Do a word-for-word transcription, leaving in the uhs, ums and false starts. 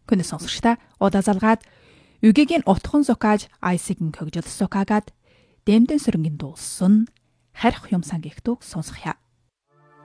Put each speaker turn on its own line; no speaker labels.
Күнэ сонсогчдаа удаа залгаад үгийн утхан зукааж айсгийн хөгжил сукаагаад дэмдэн сөрөнгийн дуулсан харих юм сан гихтүү сонсох я.